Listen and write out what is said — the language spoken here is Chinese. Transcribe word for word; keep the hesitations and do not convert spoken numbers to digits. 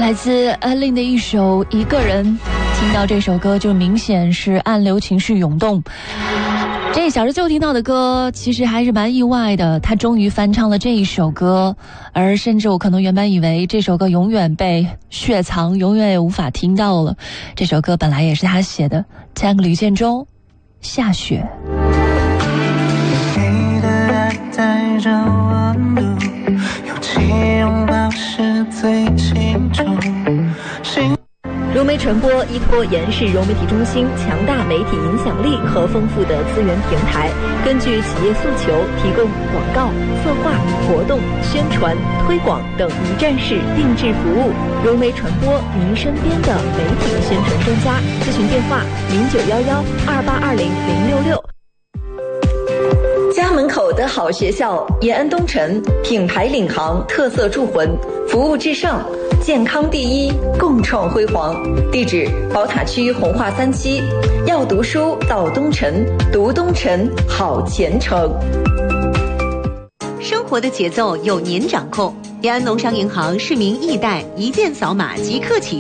来自安令的一首《一个人》，听到这首歌就明显是暗流情绪涌动。这小时就听到的歌其实还是蛮意外的，他终于翻唱了这一首歌，而甚至我可能原本以为这首歌永远被雪藏，永远也无法听到了。这首歌本来也是他写的，加个吕建州，下雪。 你的爱带着温度，有气拥抱是最清楚。 融媒传播依托延世融媒体中心强大媒体影响力和丰富的资源平台，根据企业诉求提供广告、策划、活动、宣传、推广等一站式定制服务。融媒传播，您身边的媒体宣传专家。咨询电话：零九幺幺二八二零零六六。家门口的好学校，延安东城品牌领航，特色铸魂，服务至上，健康第一，共创辉煌。地址：宝塔区红化三期。要读书到东城，读东城好前程。 生活的节奏由您掌控。延安农商银行市民易贷，一键扫码即刻启